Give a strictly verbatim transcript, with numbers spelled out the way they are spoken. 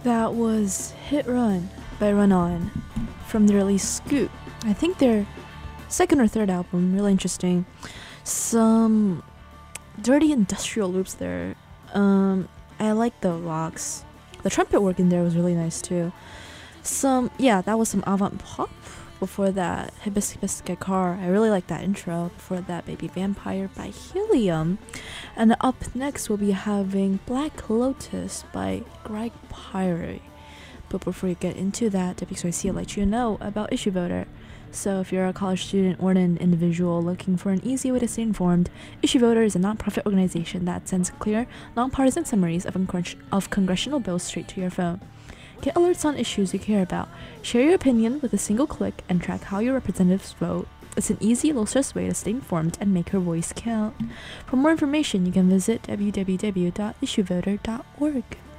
That was Hit Run by Run On from the release Scoot. I think their second or third album, really interesting. Some dirty industrial loops there. Um, I like the rocks. The trumpet work in there was really nice too. Some, yeah, that was some avant pop. Before that, Hibiscus Car. I really like that intro. Before that, Baby Vampire by Helium. And up next, we'll be having Black Lotus by Greg Pyre. But before you get into that, W X Y C will let you know about Issue Voter. So if you're a college student or an individual looking for an easy way to stay informed, Issue Voter is a non-profit organization that sends clear, non-partisan summaries of, of congressional bills straight to your phone. Get alerts on issues you care about, share your opinion with a single click, and track how your representatives vote. It's an easy, low-stress way to stay informed and make your voice count. For more information, you can visit w w w dot issue voter dot org.